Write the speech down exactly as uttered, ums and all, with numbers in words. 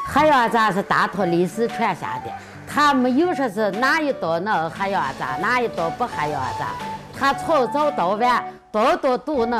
海药杂是大托历史传下的，他没有说是哪一道那海药杂，哪一道不海药杂，他从早到晚多多读那。